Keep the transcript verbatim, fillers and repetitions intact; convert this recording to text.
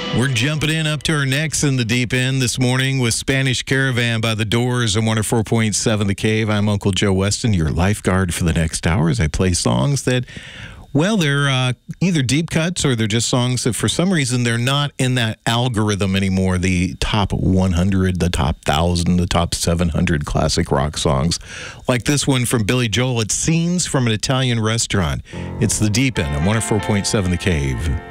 We're jumping in up to our necks in the deep end this morning with Spanish Caravan by The Doors and one oh four point seven The Cave. I'm Uncle Joe Weston, your lifeguard for the next hour as I play songs that, well, they're uh, either deep cuts or they're just songs that for some reason they're not in that algorithm anymore, the top one hundred, the top one thousand, the top seven hundred classic rock songs. Like this one from Billy Joel, it's Scenes from an Italian Restaurant. It's The Deep End on one oh four point seven The Cave.